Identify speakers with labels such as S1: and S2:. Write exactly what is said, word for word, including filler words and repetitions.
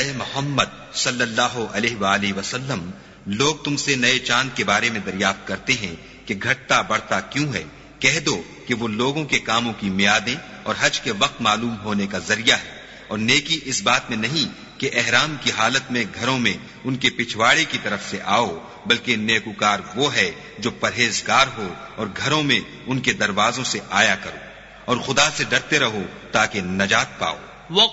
S1: ऐ मोहम्मद सल्लल्लाहु अलैहि वसल्लम, लोग तुमसे नए चांद के बारे में दरियाफ्त करते हैं कि घटता बढ़ता क्यों है। कह दो कि वो लोगों के कामों की मियादें और हज के वक्त मालूम होने का जरिया है, और नेकी इस बात में नहीं कि एहराम की हालत में घरों में उनके पिछवाड़े की तरफ से आओ, बल्कि नेकुकार वो है जो परहेजगार हो और घरों में उनके दरवाजों से आया करो, और खुदा से डरते रहो ताकि नजात पाओ।